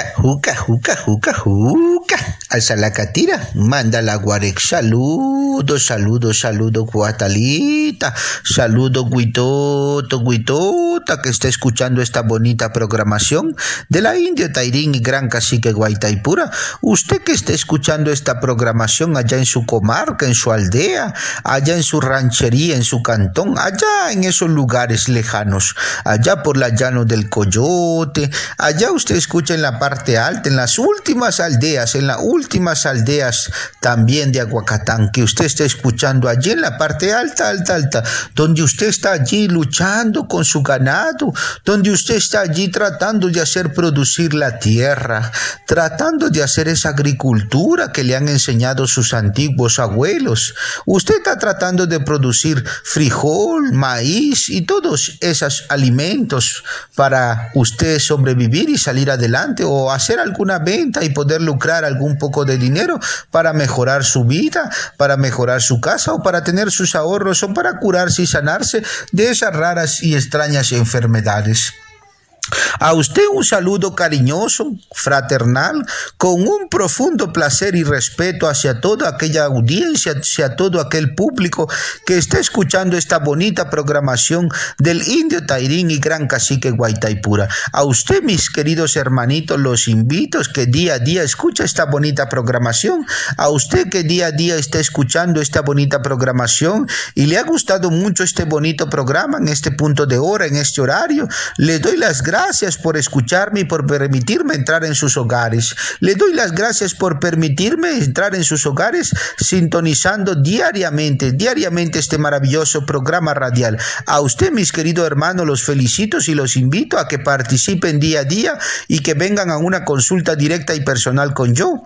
Juca. Alza la catira, manda la guarec. Saludos, Guatalita. Saludos, Guitota, que está escuchando esta bonita programación de la Indio Tairín y Gran Cacique Guaitaipura. Usted que está escuchando esta programación allá en su comarca, en su aldea, allá en su ranchería, en su cantón, allá en esos lugares lejanos, allá por la llano del Coyote, allá usted escucha en la parte alta, en las últimas aldeas también de Aguacatán, que usted está escuchando allí en la parte alta, donde usted está allí luchando con su ganado, donde usted está allí tratando de hacer producir la tierra, tratando de hacer esa agricultura que le han enseñado sus antiguos abuelos. Usted está tratando de producir frijol, maíz y todos esos alimentos para usted sobrevivir y salir adelante, o hacer alguna venta y poder lucrar algún poco de dinero para mejorar su vida, para mejorar su casa, o para tener sus ahorros, o para curarse y sanarse de esas raras y extrañas enfermedades. A usted un saludo cariñoso, fraternal, con un profundo placer y respeto hacia toda aquella audiencia, hacia todo aquel público que está escuchando esta bonita programación del Indio Tairín y Gran Cacique Guaitaipura. A usted, mis queridos hermanitos, los invito que día a día escucha esta bonita programación. A usted que día a día está escuchando esta bonita programación y le ha gustado mucho este bonito programa en este punto de hora, en este horario, le doy las gracias por escucharme y por permitirme entrar en sus hogares. Le doy las gracias por permitirme entrar en sus hogares sintonizando diariamente este maravilloso programa radial. A usted, mis queridos hermanos, los felicito y los invito a que participen día a día y que vengan a una consulta directa y personal con yo.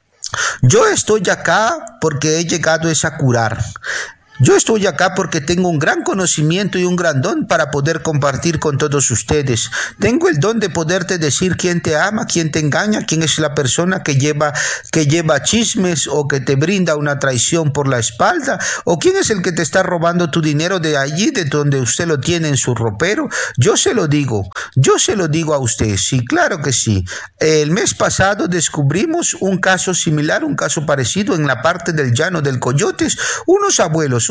Yo estoy acá porque he llegado a curar. Yo estoy acá porque tengo un gran conocimiento y un gran don para poder compartir con todos ustedes. Tengo el don de poderte decir quién te ama, quién te engaña, quién es la persona que lleva chismes o que te brinda una traición por la espalda, o quién es el que te está robando tu dinero de allí, de donde usted lo tiene en su ropero. Yo se lo digo a usted, sí, claro que sí. El mes pasado descubrimos un caso similar, un caso parecido en la parte del llano del Coyotes. Unos abuelos,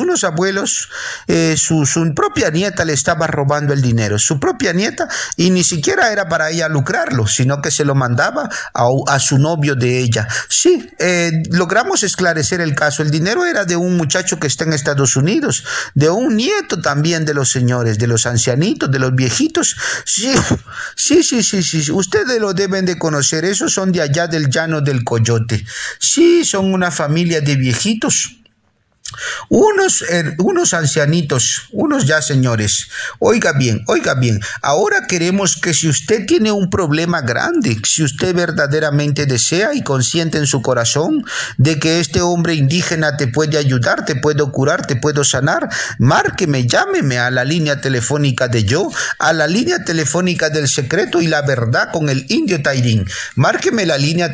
su propia nieta le estaba robando el dinero, su propia nieta, y ni siquiera era para ella lucrarlo, sino que se lo mandaba a su novio de ella. Sí, logramos esclarecer el caso. El dinero era de un muchacho que está en Estados Unidos, de un nieto también de los señores, de los ancianitos, de los viejitos. Sí, ustedes lo deben de conocer, esos son de allá del llano del Coyote. Sí, son una familia de viejitos. Unos ancianitos, unos ya señores. Oiga bien, ahora queremos que si usted tiene un problema grande, si usted verdaderamente desea y consiente en su corazón de que este hombre indígena te puede ayudar, te puedo curar, te puedo sanar, márqueme, llámeme a la línea telefónica de yo, a la línea telefónica del secreto y la verdad con el Indio Tairín. Márqueme la línea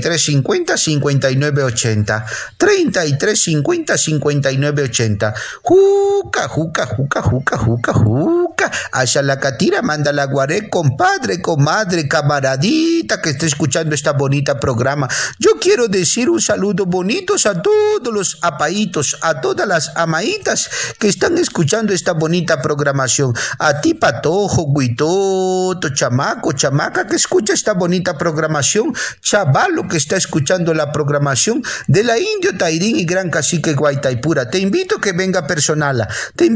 3350-5980, 3350-5980. Juca. Hacia la catira, manda la guaré, compadre, comadre, camaradita que esté escuchando esta bonita programa. Yo quiero decir un saludo bonito a todos los apaitos, a todas las amaitas que están escuchando esta bonita programación. A ti, patojo, guitoto, chamaca que escucha esta bonita programación, chavalo que está escuchando la programación de la Indio Tairín y Gran Cacique Guaitaipura. Te invito que venga personal,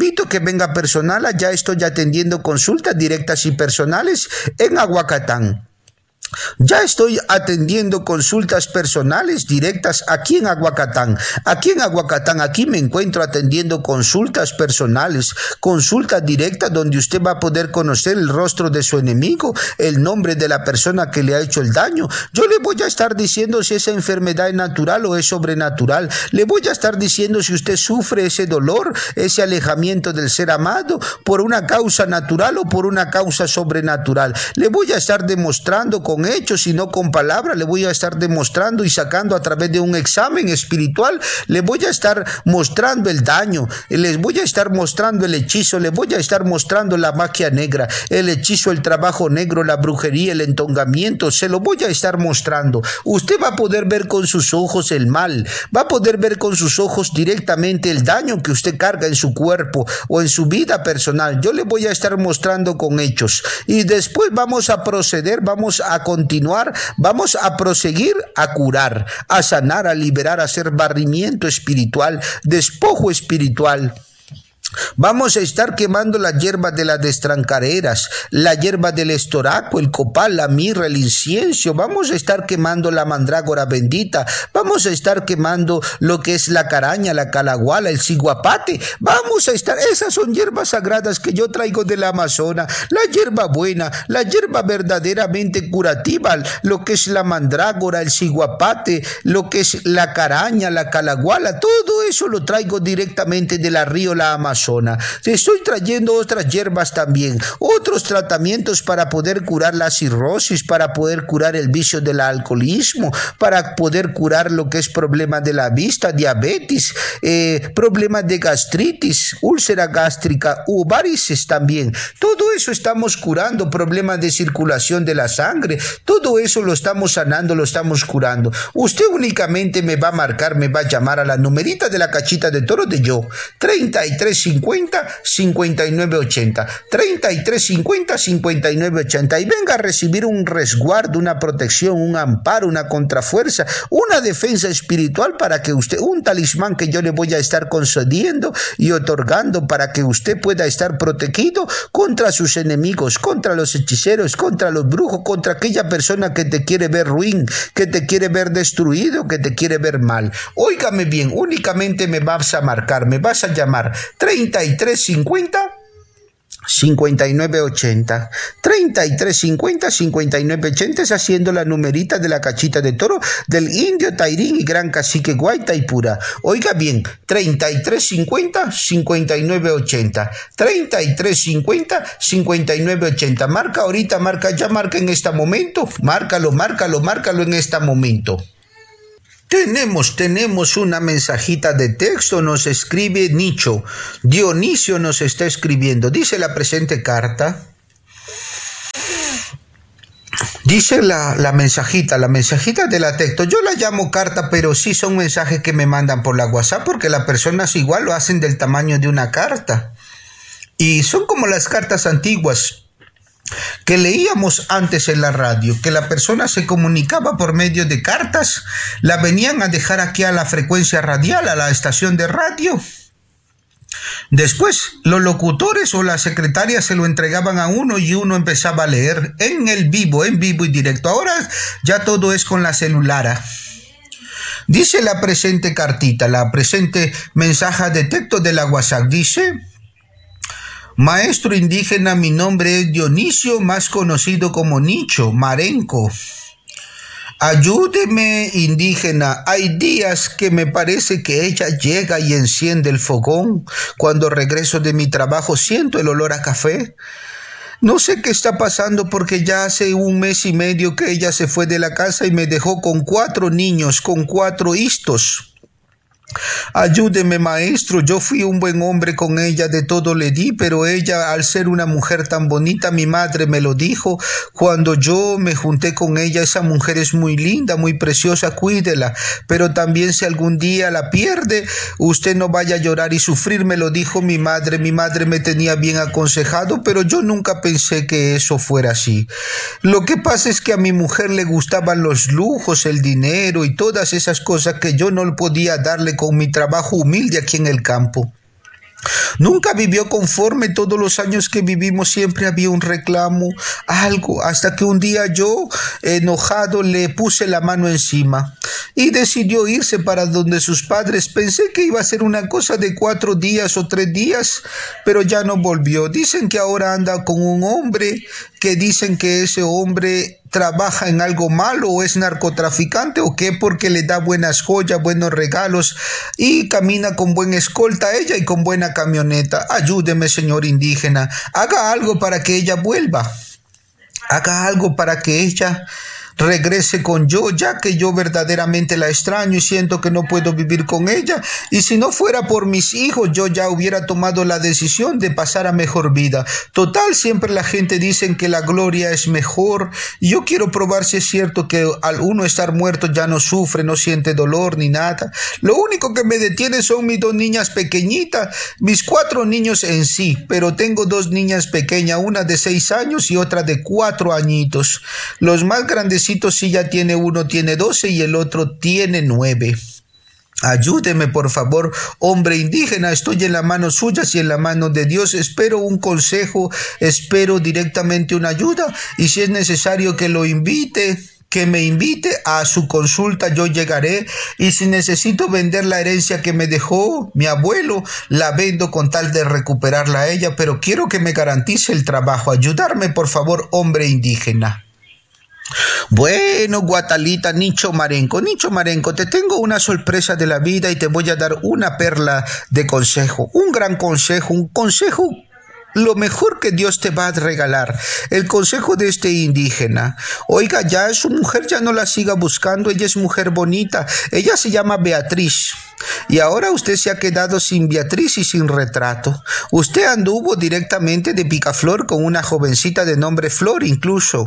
ya estoy atendiendo consultas directas y personales en Aguacatán. Ya estoy atendiendo consultas personales directas aquí en Aguacatán. Aquí me encuentro atendiendo consultas personales, consultas directas donde usted va a poder conocer el rostro de su enemigo, el nombre de la persona que le ha hecho el daño. Yo le voy a estar diciendo si esa enfermedad es natural o es sobrenatural. Le voy a estar diciendo si usted sufre ese dolor, ese alejamiento del ser amado por una causa natural o por una causa sobrenatural. Le voy a estar demostrando con con hechos y no con palabras. Le voy a estar demostrando y sacando a través de un examen espiritual. Le voy a estar mostrando el daño, les voy a estar mostrando el hechizo, les voy a estar mostrando la magia negra, el hechizo, el trabajo negro, la brujería, el entongamiento. Se lo voy a estar mostrando. Usted va a poder ver con sus ojos el mal, va a poder ver con sus ojos directamente el daño que usted carga en su cuerpo o en su vida personal. Yo le voy a estar mostrando con hechos y después vamos a proceder, vamos a continuar, vamos a proseguir a curar, a sanar, a liberar, a hacer barrimiento espiritual, despojo espiritual. Vamos a estar quemando las hierbas de las destrancareras, la hierba del estoraco, el copal, la mirra, el incienso. Vamos a estar quemando la mandrágora bendita. Vamos a estar quemando lo que es la caraña, la calaguala, el ciguapate. Vamos a estar, esas son hierbas sagradas que yo traigo del Amazonas. La hierba buena, la hierba verdaderamente curativa, lo que es la mandrágora, el ciguapate, lo que es la caraña, la calaguala. Todo eso lo traigo directamente de la río La Amazonas. Te estoy trayendo otras hierbas también, otros tratamientos para poder curar la cirrosis, para poder curar el vicio del alcoholismo, para poder curar lo que es problemas de la vista, diabetes, problemas de gastritis, úlcera gástrica, varices también. Todo eso estamos curando, problemas de circulación de la sangre, todo eso lo estamos sanando, lo estamos curando. Usted únicamente me va a marcar, me va a llamar a la numerita de la cachita de toro de yo, 3350-5980, 3350-5980, y venga a recibir un resguardo, una protección, un amparo, una contrafuerza, una defensa espiritual para que usted, un talismán que yo le voy a estar concediendo y otorgando para que usted pueda estar protegido contra sus enemigos, contra los hechiceros, contra los brujos, contra aquella persona que te quiere ver ruin, que te quiere ver destruido, que te quiere ver mal. Óigame bien, únicamente me vas a marcar, me vas a llamar 3350 5980, 3350-5980, es haciendo la numerita de la cachita de toro del indio Tairín y gran cacique Guaitaipura. Oiga bien, 3350-5980, 3350-5980. Marca ahorita, marca ya, marca en este momento, márcalo en este momento. Tenemos una mensajita de texto, nos escribe Nicho. Dionisio nos está escribiendo. Dice la presente carta. Dice la mensajita de la texto. Yo la llamo carta, pero sí son mensajes que me mandan por la WhatsApp, porque las personas igual lo hacen del tamaño de una carta. Y son como las cartas antiguas que leíamos antes en la radio, que la persona se comunicaba por medio de cartas, la venían a dejar aquí a la frecuencia radial, a la estación de radio. Después, los locutores o la secretaria se lo entregaban a uno y uno empezaba a leer en vivo y directo. Ahora ya todo es con la celular. Dice la presente cartita, la presente mensaje de texto de la WhatsApp, dice: maestro indígena, mi nombre es Dionisio, más conocido como Nicho Marenco. Ayúdeme, indígena, hay días que me parece que ella llega y enciende el fogón. Cuando regreso de mi trabajo siento el olor a café. No sé qué está pasando porque ya hace 1 mes y medio que ella se fue de la casa y me dejó con 4 niños, con 4 histos. Ayúdeme, maestro, yo fui un buen hombre con ella, de todo le di, pero ella, al ser una mujer tan bonita, mi madre me lo dijo cuando yo me junté con ella: esa mujer es muy linda, muy preciosa, cuídela, pero también si algún día la pierde, usted no vaya a llorar y sufrir, me lo dijo mi madre me tenía bien aconsejado, pero yo nunca pensé que eso fuera así. Lo que pasa es que a mi mujer le gustaban los lujos, el dinero y todas esas cosas que yo no podía darle con mi trabajo humilde aquí en el campo. Nunca vivió conforme, todos los años que vivimos siempre había un reclamo, algo, hasta que un día yo, enojado, le puse la mano encima y decidió irse para donde sus padres. Pensé que iba a ser una cosa de 4 días o 3 días, pero ya no volvió. Dicen que ahora anda con un hombre, que dicen que ese hombre trabaja en algo malo o es narcotraficante o qué, porque le da buenas joyas, buenos regalos y camina con buen escolta ella y con buena camioneta. Ayúdeme, señor indígena, haga algo para que ella vuelva. haga algo para que ella regrese con yo, ya que yo verdaderamente la extraño y siento que no puedo vivir con ella. Y si no fuera por mis hijos, yo ya hubiera tomado la decisión de pasar a mejor vida. Total, siempre la gente dice que la gloria es mejor. Y yo quiero probar si es cierto que al uno estar muerto ya no sufre, no siente dolor ni nada. Lo único que me detiene son mis 2 niñas pequeñitas, mis 4 niños en sí, pero tengo 2 niñas pequeñas, una de 6 años y otra de 4 añitos. Los más grandes sí ya tiene, uno tiene 12 y el otro tiene 9. Ayúdeme, por favor, hombre indígena, estoy en las manos suyas y en la mano de Dios. Espero un consejo, espero directamente una ayuda y si es necesario que me invite a su consulta, yo llegaré, y si necesito vender la herencia que me dejó mi abuelo, la vendo con tal de recuperarla a ella, pero quiero que me garantice el trabajo. Ayudarme, por favor, hombre indígena. Bueno, Guatalita, Nicho Marenco, te tengo una sorpresa de la vida y te voy a dar una perla de consejo, un gran consejo, un consejo lo mejor que Dios te va a regalar, el consejo de este indígena. Oiga, ya su mujer ya no la siga buscando, ella es mujer bonita, ella se llama Beatriz. Y ahora usted se ha quedado sin Beatriz y sin retrato. Usted anduvo directamente de picaflor con una jovencita de nombre Flor incluso.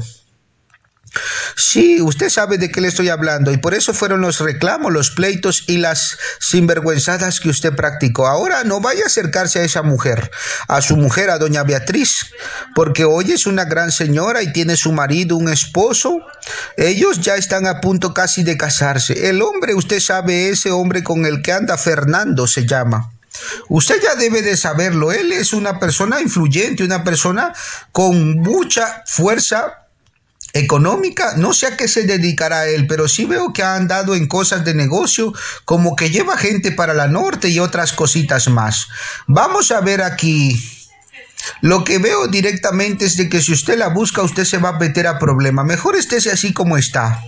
Sí, usted sabe de qué le estoy hablando y por eso fueron los reclamos, los pleitos y las sinvergüenzadas que usted practicó. Ahora no vaya a acercarse a esa mujer, a su mujer, a doña Beatriz, porque hoy es una gran señora y tiene su marido, un esposo. Ellos ya están a punto casi de casarse. El hombre, usted sabe, ese hombre con el que anda, Fernando se llama. Usted ya debe de saberlo, él es una persona influyente, una persona con mucha fuerza económica. No sé a qué se dedicará él, pero sí veo que ha andado en cosas de negocio, como que lleva gente para la norte y otras cositas más. Vamos a ver aquí. Lo que veo directamente es de que si usted la busca, usted se va a meter a problema. Mejor estése así como está.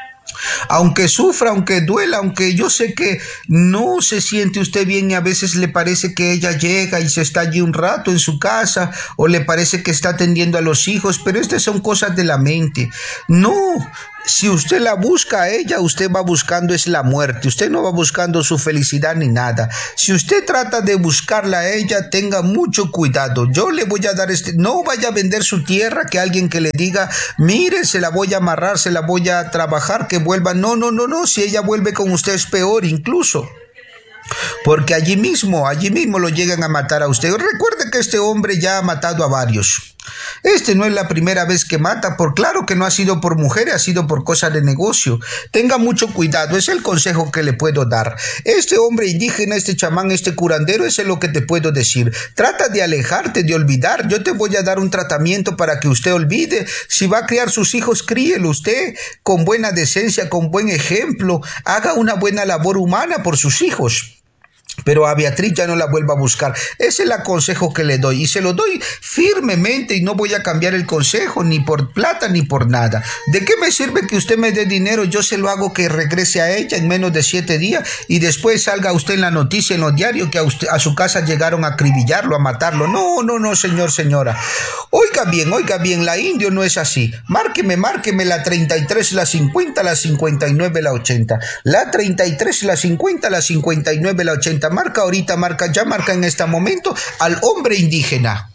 Aunque sufra, aunque duela, aunque yo sé que no se siente usted bien y a veces le parece que ella llega y se está allí un rato en su casa o le parece que está atendiendo a los hijos, pero estas son cosas de la mente. No, si usted la busca a ella, usted va buscando es la muerte, usted no va buscando su felicidad ni nada. Si usted trata de buscarla a ella, tenga mucho cuidado. Yo le voy a dar no vaya a vender su tierra, que alguien que le diga, mire, se la voy a amarrar, se la voy a trabajar, que vuelva. No, si ella vuelve con usted es peor incluso. Porque allí mismo lo llegan a matar a usted. Recuerde que este hombre ya ha matado a varios. Este no es la primera vez que mata, por claro que no ha sido por mujeres, ha sido por cosas de negocio. Tenga mucho cuidado, es el consejo que le puedo dar. Este hombre indígena, este chamán, este curandero, eso es lo que te puedo decir. Trata de alejarte, de olvidar. Yo te voy a dar un tratamiento para que usted olvide. Si va a criar sus hijos, críelo usted con buena decencia, con buen ejemplo. Haga una buena labor humana por sus hijos. Pero a Beatriz ya no la vuelva a buscar. Ese es el consejo que le doy y se lo doy firmemente y no voy a cambiar el consejo ni por plata ni por nada. ¿De qué me sirve que usted me dé dinero? Yo se lo hago que regrese a ella en menos de 7 días y después salga usted en la noticia, en los diarios, que a su casa llegaron a acribillarlo, a matarlo. No, señor, señora. Oiga bien, la indio no es así. Márqueme la 33, la 50, la 59, la 80. La 33, la 50, la 59, la 80. Marca ahorita, marca en este momento al hombre indígena.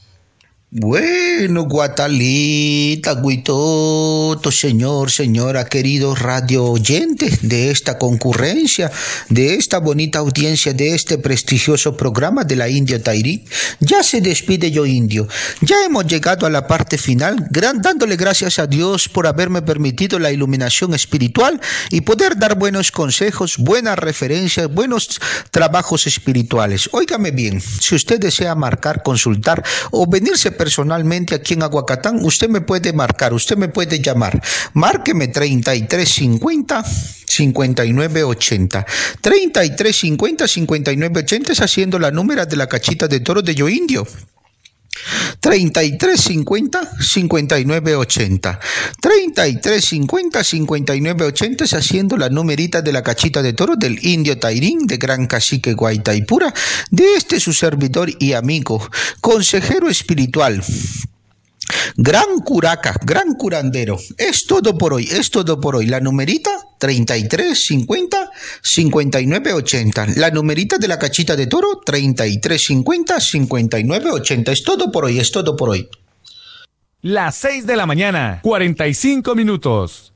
Bueno, Guatalita, Guitoto, señora, queridos radio oyentes de esta concurrencia, de esta bonita audiencia, de este prestigioso programa de la Indio Tairí. Ya se despide Yo Indio. Ya hemos llegado a la parte final, dándole gracias a Dios por haberme permitido la iluminación espiritual y poder dar buenos consejos, buenas referencias, buenos trabajos espirituales. Óigame bien, si usted desea marcar, consultar o venirse personalmente aquí en Aguacatán, usted me puede marcar, usted me puede llamar. Márqueme 3350 5980. 3350 5980 es haciendo la número de la cachita de toro de Yo Indio. 3350 5980. 3350 5980 es haciendo la numerita de la cachita de toro del Indio Tairín de Gran Cacique Guaitaipura, de este su servidor y amigo, consejero espiritual, Gran curaca, gran curandero. Es todo por hoy, es todo por hoy. La numerita 33 50 59 80. La numerita de la cachita de toro 33 50 59 80. Es todo por hoy, es todo por hoy. Las 6 de la mañana, 45 minutos.